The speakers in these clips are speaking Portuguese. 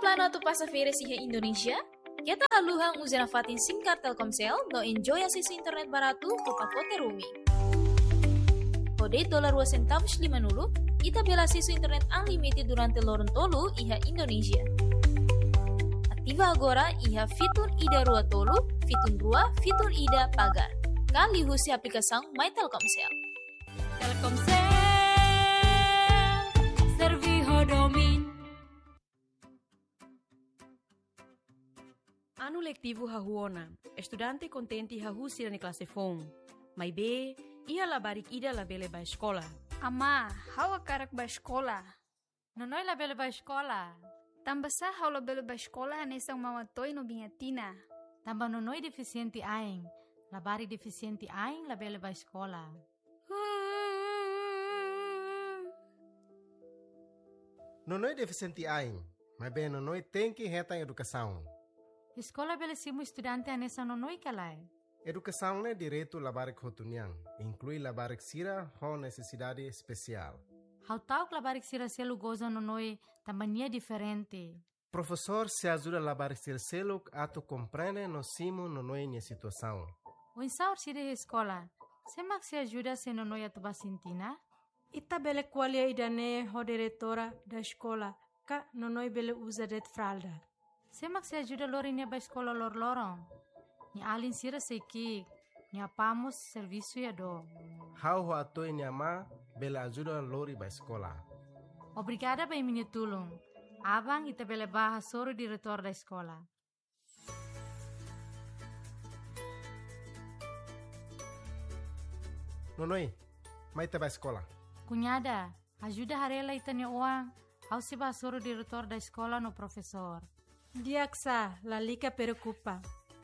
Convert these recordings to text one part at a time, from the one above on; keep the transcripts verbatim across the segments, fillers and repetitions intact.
plano tu passageres iha Indonesia? Kita haluhang usina fatin singkat Telkomsel no enjoy akses internet barato ko pakote roaming. Kode dolar dua centavos lima nulu, ita bela akses internet unlimited durante lorong tolu iha Indonesia. Aktiva agora iha fitur ida rua tolu, fitur rua, fitur ida pagar. Kali husi aplikasang My Telkomsel. Telkomsel, serviho domin. Ano lectivo hahuona, estudante contente hahusi na classe fom. Mai be, ia labarik ida labele ba escola. Ama, hawa karak ba escola? Nonoy labele ba escola? Tambasa hawa labele ba escola hanesang mamatoy no bingatina. Tamba nonoy deficiente aing, labari deficiente aing labele ba escola. Nonoy deficiente aing, mas bem nonoy tem que reta em educação. Escola belesimo estudante anessa nonoy kalay. Educação é direito labarik hotuniang, inclui labarik sira com necessidade especial. How tau labarik sira selu goza nonoy tambania diferente. Professor se ajuda labarik sira selu ato compreende no simo nonoy nia situação. O insaur sira escola, semak se ajuda se nonoy atuba sintina? Ita bele qualia idane ho diretora da escola, ka nonoy bele usa det fralda. Semak se ajuda lori nia ba escola lor lorong. Ni alin sira seiki, ni apamos serviço ya do. How ho atoi nia ma bele ajuda lori ba escola. Obrigada ba minha tulung. Abang ita bele baha soro diretor da escola. Nonoy, mai te ba escola. Cunhada, ajuda harela ita nia uang. How se ba soro diretor da escola no professor. Diaksa, la lica preocupa.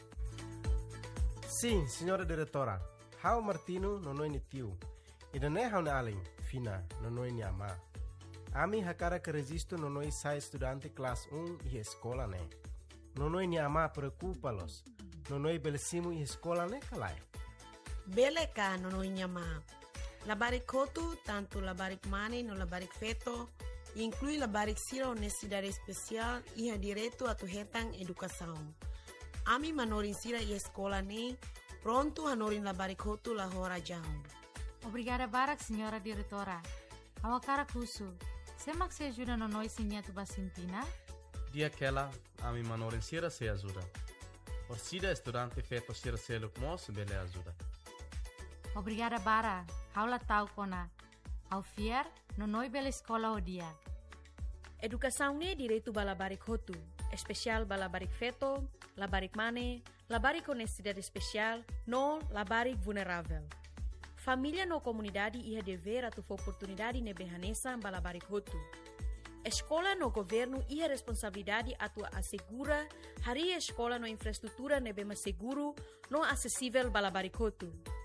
Sim, senhora diretora. How Martino nonoy ni tio. Ida ne how ne aling, fina, nonoy ni ama. Ami hakara que resisto nonoy sai estudante classe um e escola ne. Nonoy ni ama preocupa-los. Nonoy belesimu e escola ne kalai. Bele ka nonoy ni ama. Labarik kotu, tanto labarik mane no labarik feto, inclui labarik sira o necessidade especial e direito a tu retang educação. Ami manorin sira e escola ne, pronto hanorin labarik hotu la hora jam. Obrigada barak, senhora diretora. Awakara kusu. Semak se ajuda no noi sinha tu basintina? Dia aquela, ami manorin sira se ajuda. Orsida estudante feto sira seluk mos bele ajuda. Obrigada bara. Haula tau kona. Au fiar, no noi bela escola o dia. Educação ne direito ba labarik hotu, especial ba labarik feto, labarik mane, labarik com necessidade especial, no labarik vulnerável. Família no comunidade ia dever a tu oportunidade ne behanesa ba labarik hotu. Escola no governo ia responsabilidade a tu assegura hari escola no infraestrutura ne bema seguro no acessível ba labarik hotu.